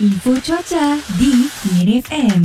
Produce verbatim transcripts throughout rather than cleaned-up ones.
Info cuaca di Miri F M.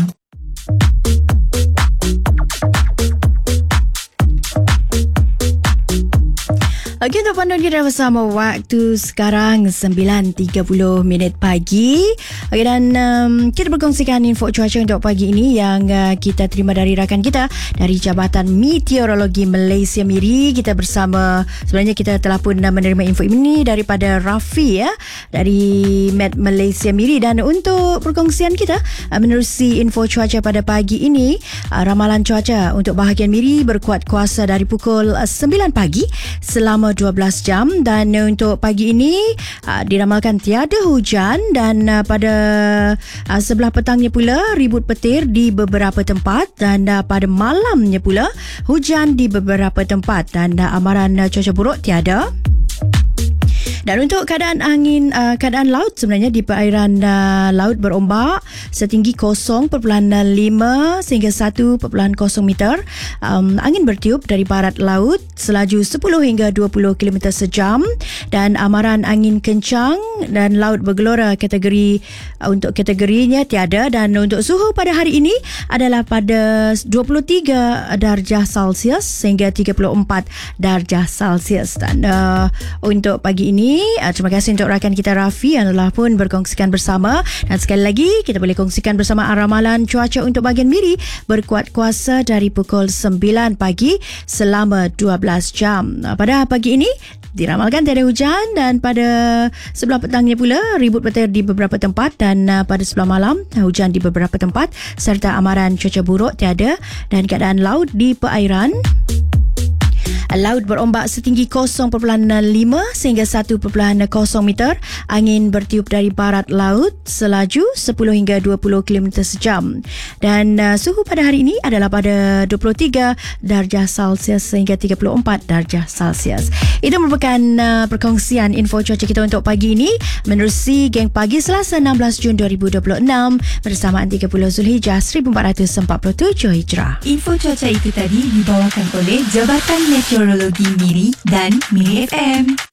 Okey, untuk panduan kita bersama waktu sekarang sembilan tiga puluh minit pagi. Okey, dan um, kita berkongsikan info cuaca untuk pagi ini yang uh, kita terima dari rakan kita dari Jabatan Meteorologi Malaysia Miri. Kita bersama, sebenarnya kita telah pun menerima info ini daripada Rafi ya, dari Met Malaysia Miri. Dan untuk perkongsian kita uh, menerusi info cuaca pada pagi ini, uh, ramalan cuaca untuk bahagian Miri berkuat kuasa dari pukul uh, sembilan pagi selama dua belas jam, dan uh, untuk pagi ini uh, diramalkan tiada hujan, dan uh, pada uh, sebelah petangnya pula ribut petir di beberapa tempat, dan uh, pada malamnya pula hujan di beberapa tempat, dan uh, amaran uh, cuaca buruk tiada. Dan untuk keadaan angin, uh, keadaan laut sebenarnya di perairan uh, laut berombak setinggi kosong perpuluhan lima sehingga satu perpuluhan kosong meter. Um, angin bertiup dari barat laut selaju sepuluh hingga dua puluh kilometer sejam, dan amaran angin kencang dan laut bergelora kategori uh, untuk kategorinya tiada. Dan untuk suhu pada hari ini adalah pada dua puluh tiga darjah Celsius sehingga tiga puluh empat darjah Celsius. Dan uh, untuk pagi ini, Uh, terima kasih untuk rakan kita Rafi yang telah pun berkongsikan bersama. Dan sekali lagi kita boleh kongsikan bersama ramalan cuaca untuk bahagian Miri berkuat kuasa dari pukul sembilan pagi selama dua belas jam. Uh, pada pagi ini diramalkan tiada hujan, dan pada sebelah petangnya pula ribut petir di beberapa tempat, dan uh, pada sebelah malam hujan di beberapa tempat, serta amaran cuaca buruk tiada. Dan keadaan laut di perairan laut berombak setinggi kosong perpuluhan lima sehingga satu perpuluhan kosong meter. Angin bertiup dari barat laut selaju sepuluh hingga dua puluh kilometer sejam. Dan uh, suhu pada hari ini adalah pada dua puluh tiga darjah Celsius sehingga tiga puluh empat darjah Celsius. Itu merupakan uh, perkongsian info cuaca kita untuk pagi ini menerusi Geng Pagi Selasa enam belas Jun dua ribu dua puluh enam bersamaan tiga puluh Zulhijjah seribu empat ratus empat puluh tujuh Hijrah. Info cuaca itu tadi dibawakan oleh Jabatan Meteorologi Miri dan Miri F M.